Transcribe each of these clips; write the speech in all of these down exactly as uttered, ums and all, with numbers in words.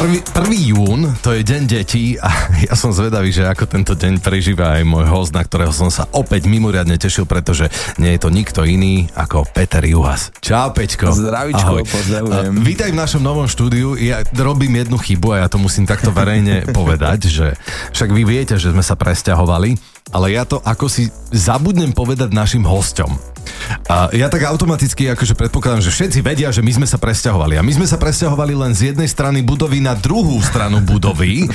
prvý jún, to je deň detí a ja som zvedavý, že ako tento deň prežíva aj môj host, na ktorého som sa opäť mimoriadne tešil, pretože nie je to nikto iný ako Peter Juhas. Čau, Peťko. Zdravíčko, pozdravujem. Uh, vítaj v našom novom štúdiu. Ja robím jednu chybu a ja to musím takto verejne povedať, že však vy viete, že sme sa presťahovali, ale ja to ako si zabudnem povedať našim hosťom. A ja tak automaticky akože predpokladám, že všetci vedia, že my sme sa presťahovali. A my sme sa presťahovali len z jednej strany budovy na druhú stranu budovy,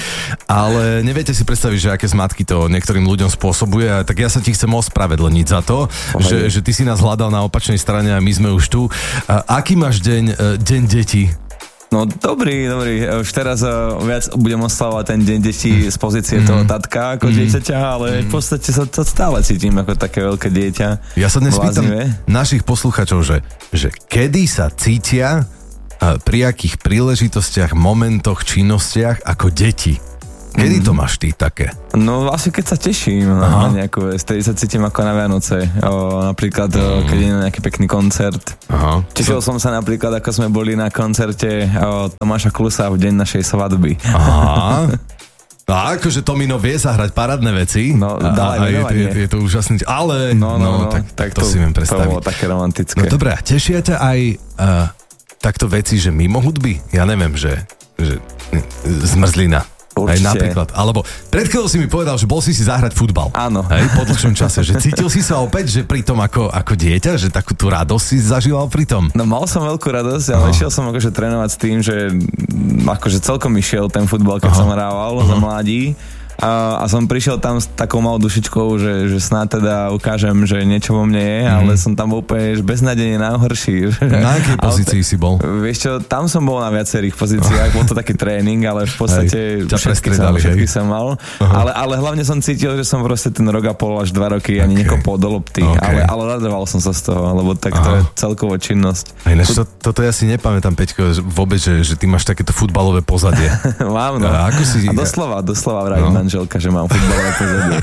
ale neviete si predstaviť, že aké zmatky to niektorým ľuďom spôsobuje. A tak ja sa ti chcem ospravedlniť za to, že, že ty si nás hľadal na opačnej strane a my sme už tu. A aký máš deň, deň detí? No dobrý, dobrý. Už teraz uh, viac budem oslavovať ten deň detí z pozície mm. toho tatka ako mm. dieťaťa, ale mm. v podstate sa to stále cítim ako také veľké dieťa. Ja sa dnes pýtam našich posluchačov, že, že kedy sa cítia uh, pri akých príležitostiach, momentoch, činnostiach ako deti. Kedy to máš ty také? No asi keď sa teším Aha. na nejakú vec, tedy sa cítim ako na Vianoce. O, napríklad, o, keď je nejaký pekný koncert. Aha. Tešil som sa napríklad, ako sme boli na koncerte o, Tomáša Klusa v deň našej svadby. Aha. A akože Tomino vie zahrať parádne veci. No, dá aj je, je, je to úžasné. Ale, no, no, no, tak, tak to, to si viem predstaviť. To bolo také romantické. No dobré, tešia ťa aj uh, takto veci, že mimo hudby? Ja neviem, že, že zmrzlina. Hej, napríklad. Alebo pred chvíľou si mi povedal, že bol si si zahrať futbal. Áno. Hej, po dlhšom čase. Že cítil si sa opäť, že pri tom ako, ako dieťa, že takú tú radosť si zažíval pri tom? No mal som veľkú radosť, ale no. išiel som akože trénovať s tým, že akože celkom išiel ten futbal, keď Aha. som hrával Aha. za mladí. A, a som prišiel tam s takou malou dušičkou, že, že snáď teda ukážem, že niečo vo mne je, mm. ale som tam bol úplne beznádejne najhorší. Na akej pozícii si bol? Vieš čo, tam som bol na viacerých pozíciách, bol to taký tréning, ale v podstate hej, všetky, som, všetky som mal. Ale, ale hlavne som cítil, že som proste ten rok a pol až dva roky okay. ani nekopol do lopty, okay. ale, ale radoval som sa z toho, lebo tak to Aha. je celková činnosť. Aj, než to, toto ja si nepamätám, Peťko, vôbec, že, že ty máš takéto futbalové pozadie. Mám, no. A, ako si... a doslova, doslova vraví no. manželka, že mám futbalové pozadie.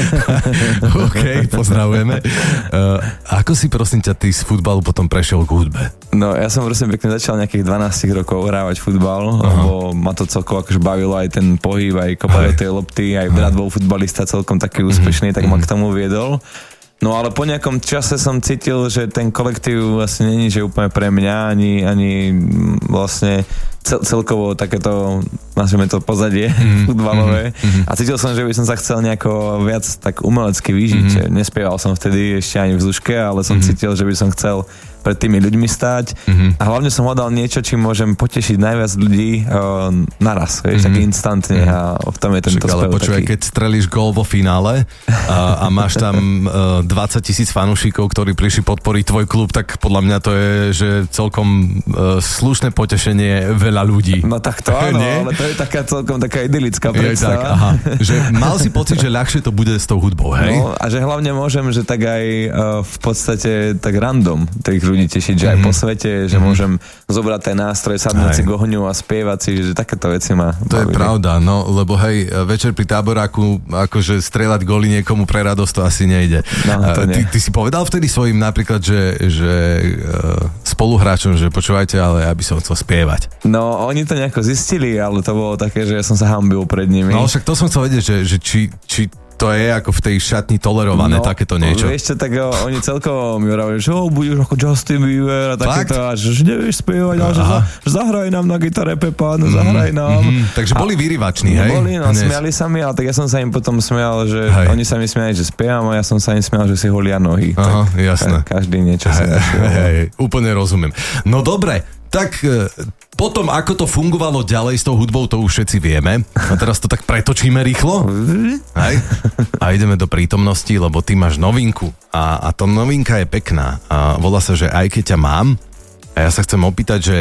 OK, pozdravujeme. Uh, ako si prosím ťa ty z futbalu potom prešiel k hudbe? No ja som prosím pekne začal nejakých dvanásť rokov hrávať futbal, uh-huh. lebo ma to celkovo akože bavilo aj ten pohyb, aj kopať do tej lopty, aj brat bol futbalista celkom taký úspešný, uh-huh. tak ma k tomu viedol. No ale po nejakom čase som cítil, že ten kolektív vlastne není, že úplne pre mňa, ani, ani vlastne cel, celkovo takéto, nazvime to pozadie mm, futbalové. Mm, a cítil som, že by som sa chcel nejako viac tak umelecky vyžiť. Mm. Nespieval som vtedy ešte ani v zluške, ale som mm. cítil, že by som chcel pred tými ľuďmi stáť mm-hmm. a hlavne som hľadal niečo, čím môžem potešiť najviac ľudí uh, naraz, vieš, mm-hmm. tak instantne a v tom je tento spev taký. Ale počúvaj, keď strelíš gól vo finále a, a máš tam uh, dvadsať tisíc fanúšikov, ktorí prišli podporiť tvoj klub, tak podľa mňa to je, že celkom uh, slušné potešenie veľa ľudí. No tak to áno, ale to je taká celkom taká idylická predstava. Tak, aha. Že mal si pocit, že ľahšie to bude s tou hudbou, hej? No a že hlavne môžem, že tak aj uh, v podstate tak random tých ľudí tešiť, že aj po svete, že mm-hmm. môžem zobrať ten nástroj, sadnúť si k ohňu a spievať si, že takéto veci ma To bavili. Je pravda, no, lebo hej, večer pri táboráku, akože strieľať góly niekomu pre radosť, to asi nejde. No, to nie. Ty, ty si povedal vtedy svojim napríklad, že, že uh, spoluhráčom, že počúvajte, ale ja by som chcel spievať. No, oni to nejako zistili, ale to bolo také, že ja som sa hanbil pred nimi. No, však to som chcel vedieť, že, že či, či to je ako v tej šatni tolerované, no, takéto niečo. Vieš čo, tak o, oni celkovo mi hovorili, že oh, budeš ako Justin Bieber a takéto, a že, že nevieš spievať, ale že, za, že zahraj nám na gitare, Pepa, no zahraj nám. Mm-hmm. Takže boli vyrývační, hej? Boli, no, Dnes. smiali sa mi, ale tak ja som sa im potom smial, že hej. oni sa mi smiali, že spievam a ja som sa im smial, že si holia nohy. Aha, tak, jasné. Každý niečo si našiel. Hej, úplne rozumiem. No dobre, tak potom, ako to fungovalo ďalej s tou hudbou, to už všetci vieme. A teraz to tak pretočíme rýchlo. Hej. A ideme do prítomnosti, lebo ty máš novinku. A, a tá novinka je pekná. A volá sa, že Aj keď ťa mám. A ja sa chcem opýtať, že,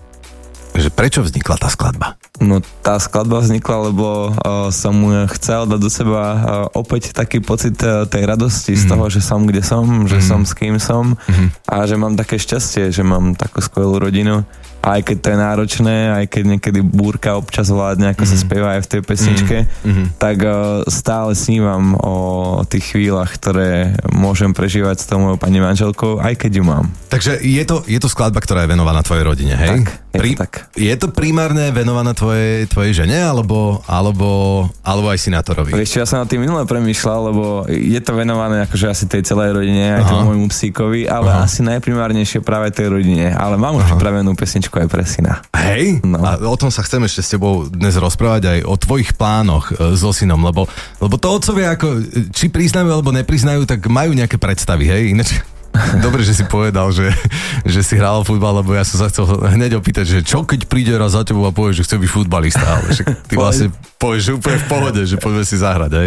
že prečo vznikla tá skladba? No tá skladba vznikla, lebo uh, som chcel dať do seba uh, opäť taký pocit uh, tej radosti mm-hmm. z toho, že som kde som, že mm-hmm. som s kým som mm-hmm. a že mám také šťastie, že mám takú skvelú rodinu. aj keď to je náročné, aj keď niekedy búrka občas vládne, ako mm-hmm. sa spieva aj v tej pesničke, mm-hmm. tak uh, stále snívam o tých chvíľach, ktoré môžem prežívať s tou mojou pani manželkou, aj keď ju mám. Takže je to, je to skladba, ktorá je venovaná tvojej rodine, hej? Tak, je Pri, to tak. Je to primárne venovaná tvojej, tvojej žene, alebo, alebo, alebo aj synátorovi? Vieš čo, ja som na tým minule premýšľal, lebo je to venované akože asi tej celej rodine, aj tomu môjmu psíkovi, ale Aha. asi najprimárnejšie práve tej rodine. Ale mám už pripravenú pesničku aj pre syna. Hej? No. A o tom sa chcem ešte s tebou dnes rozprávať, aj o tvojich plánoch e, so synom, lebo, lebo to otcovia ako, či priznajú alebo nepriznajú, tak majú nejaké predstavy, hej? Ináč dobre, že si povedal, že, že si hral futbal, lebo ja som sa chcel hneď opýtať, že čo keď príde raz za tebou a povie, že chce byť futbalista, ale však ty vlastne povieš, že úplne v pohode, že poďme si zahrať, hej.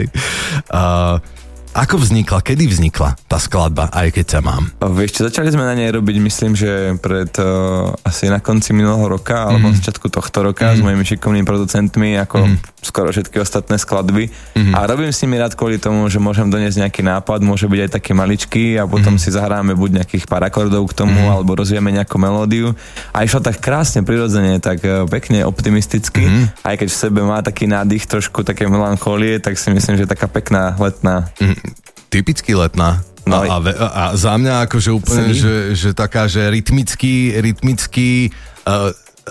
Uh, Ako vznikla, kedy vznikla tá skladba, aj keď ťa mám? Vieš čo, začali sme na nej robiť, myslím, že pred uh, asi na konci minulého roka, alebo mm-hmm. na začiatku tohto roka mm-hmm. s mojimi šikovnými producentmi, ako mm-hmm. skoro všetky ostatné skladby. Mm-hmm. A robím s nimi rád kvôli tomu, že môžem doniesť nejaký nápad, môže byť aj taký maličký a potom mm-hmm. si zahráme buď nejakých pár akordov k tomu, mm-hmm. alebo rozvieme nejakú melódiu. A išlo tak krásne, prirodzene, tak uh, pekne, optimisticky. Mm-hmm. Aj keď v sebe má taký nádych, trošku také melancholie, tak si myslím, že taká pekná letná. Mm-hmm. Typicky letná. No, a, a, a za mňa akože úplne, že, že taká, že rytmický, rytmický uh,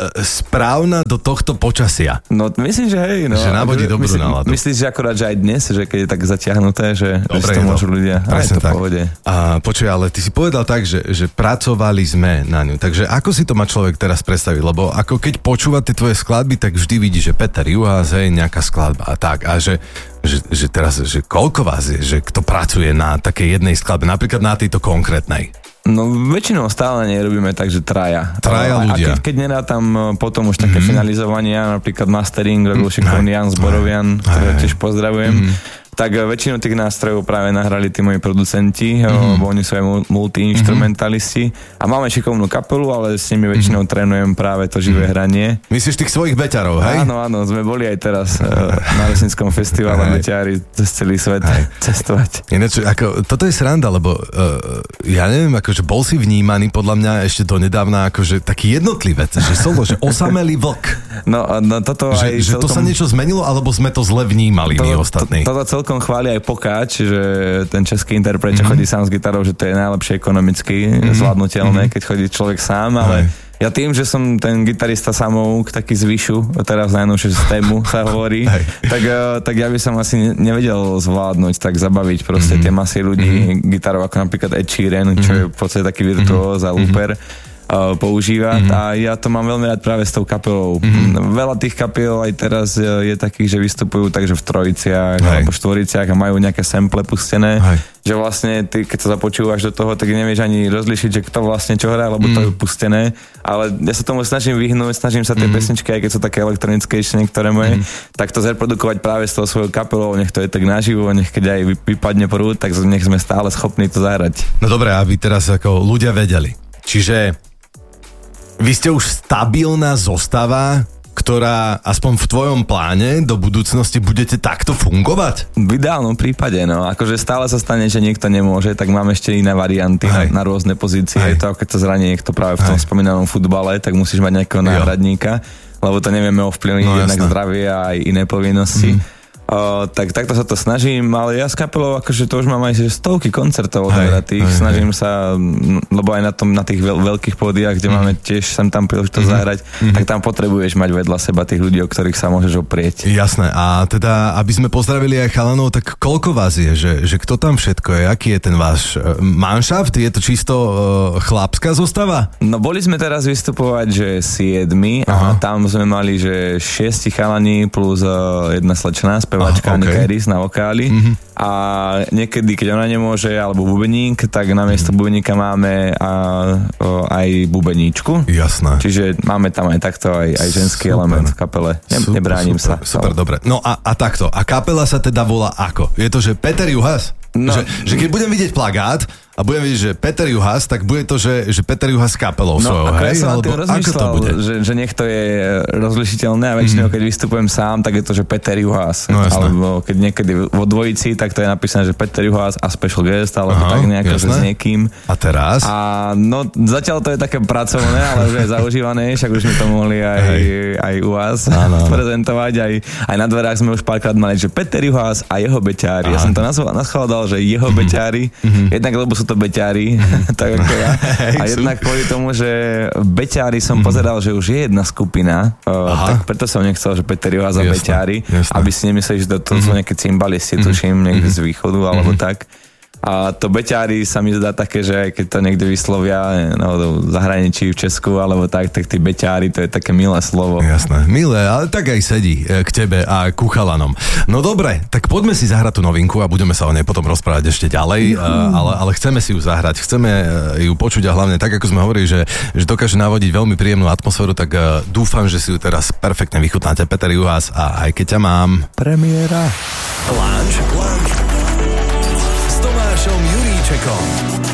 správna do tohto počasia. No myslím, že hej. No, že navodí dobrú myslí, náladu. Myslíš, že akorát, že aj dnes, že keď je tak zatiahnuté, že, Dobre, že to môžu ľudia. Presne tak. Pohode. A počuj, ale ty si povedal tak, že, že pracovali sme na ňu. Takže ako si to má človek teraz predstaviť? Lebo ako keď počúva tie tvoje skladby, tak vždy vidí, že Peter Juhás, hej, nejaká skladba a tak. A že Že, že teraz, že koľko vás je, že kto pracuje na takej jednej skladbe, napríklad na tejto konkrétnej? No väčšinou stále nerobíme tak, že traja. Traja ľudia. A keď, keď nerátam potom už také mm-hmm. finalizovania, napríklad mastering robil šikovný Jan Zborovian, ktorého tiež pozdravujem, mm-hmm. tak väčšinu tých nástrojov práve nahrali tí moji producenti, mm-hmm. bo oni sú aj multi-instrumentalisti a máme šikovnú kapelu, ale s nimi väčšinou mm-hmm. trénujem práve to živé mm-hmm. hranie. Myslíš tých svojich beťarov, hej? Áno, áno, sme boli aj teraz na Lesnickom festivale beťári cez celý svet hej. cestovať. Ináč, ako, toto je sranda, lebo uh, ja neviem, akože bol si vnímaný podľa mňa ešte donedávna akože taký jednotlivec, že solo, že osamelý vlk. No, no toto že, aj že celkom... to sa niečo zmenilo, alebo sme to zle vnímali to, my ostatní? To, toto celkom chváli aj Pokáč, že ten český interpret, čo mm-hmm. chodí sám s gitarou, že to je najlepšie ekonomicky mm-hmm. zvládnutelné, keď chodí človek sám, ale aj. Ja tým, že som ten gitarista samouk, taký z Vyšu, teraz najnovšie z tému sa hovorí, tak, tak ja by som asi nevedel zvládnuť, tak zabaviť proste mm-hmm. tie masy ľudí mm-hmm. gitarou, ako napríklad Ed Sheeran, čo je v podstate taký virtuóz a looper. Uh, používať mm-hmm. a ja to mám veľmi rád práve s tou kapelou. Mm-hmm. Veľa tých kapiel aj teraz je, je takých, že vystupujú takže v trojiciach Hej. alebo štvoriciach a majú nejaké sample pustené, Hej. že vlastne ty, keď sa započúvaš do toho, tak nevieš ani rozlišiť, že kto vlastne čo hrá, lebo mm. to je pustené, ale ja sa tomu snažím vyhnúť, snažím sa tie mm. pesničky, aj keď sú také elektronickejšie niektoré moje, mm. tak to zreprodukovať práve s tou svojou kapelou, nech to je tak naživo, nech keď aj vypadne prúd, tak nech sme stále schopní to zahrať. No dobré, aby teraz ako ľudia vedeli. Čiže vy ste už stabilná zostava, ktorá aspoň v tvojom pláne do budúcnosti budete takto fungovať? V ideálnom prípade, no. Akože stále sa stane, že niekto nemôže, tak máme ešte iné varianty na, na rôzne pozície. Je to, keď sa zraní niekto práve v tom Hej. spomínanom futbale, tak musíš mať nejakého náhradníka, lebo to nevieme ovplyvniť no, jednak zdravie a aj iné povinnosti. Mm. Uh, tak takto sa to snažím, ale ja s kapelou akože to už mám aj že stovky koncertov odhratých, snažím hej. sa, lebo aj na tom, na tých veľ, veľkých pódiách, kde mm. máme tiež sem tam príležitosť mm. zahrať, mm. tak tam potrebuješ mať vedľa seba tých ľudí, o ktorých sa môžeš oprieť. Jasné, a teda, aby sme pozdravili aj chalanov, tak koľko vás je, že, že kto tam všetko je, aký je ten váš uh, manšaft, je to čisto uh, chlapská zostava? No boli sme teraz vystupovať, že siedmi a tam sme mali, že šiesti chalani plus uh, jedna slečná spevačka, Anika okay. Eris na vokáli mm-hmm. a niekedy, keď ona nemôže, alebo bubeník, tak namiesto mm-hmm. bubeníka máme a, o, aj bubeníčku. Jasné. Čiže máme tam aj takto aj, aj ženský super. Element v kapele. Ne, super, nebránim super, sa. Super, ale... dobre. No a, a takto. A kapela sa teda volá ako? Je to, že Peter Juhás? No, že, že keď budem vidieť plagát a budem vidieť, že Peter Juhás, tak bude to, že, že Peter Juhás s kapelou no, svojou, ako hej? Ja som Alebo ako to bude? Že, že nech to je rozlišiteľné a väčšinou, mm. keď vystupujem sám, tak je to, že Peter Juhás. No, alebo keď niekedy vo dvojici, tak to je napísané, že Peter Juhás a special guest, alebo aha, tak nejako, že s niekým. A teraz? A no, zatiaľ to je také pracovné, ale už je zaužívané, však už mi to mohli aj, aj u vás áno, prezentovať. Aj, aj na dverách sme už párkrát mali, že Peter Juhás a jeho beťári. Aha. Ja som to naschválal, že jeho mm-hmm. beťári, mm-hmm. jednak lebo sú to beťári, tak ako ja. A jednak kvôli tomu, že beťári som mm-hmm. pozeral, že už je jedna skupina, uh, tak preto som nechcel, že Peter Juhás a beťári, aby si nemysleli, že to, to mm-hmm. sú nejaké cymbalisti, mm-hmm. tuším, niekde z východu, alebo mm-hmm. tak. A to beťári sa mi zdá také, že aj keď to niekde vyslovia no, v zahraničí, v Česku alebo tak, tak tí beťári, to je také milé slovo. Jasné, milé, ale tak aj sedí k tebe a ku chalanom. No dobre, tak poďme si zahrať tú novinku a budeme sa o nej potom rozprávať ešte ďalej, ale, ale chceme si ju zahrať, chceme ju počuť a hlavne tak, ako sme hovorili, že, že dokáže navodiť veľmi príjemnú atmosféru, tak dúfam, že si ju teraz perfektne vychutnáte. Peter Juhás a Aj keď ťa mám. Premiéra. Lunch, lunch. S Tomášom Juríčekom.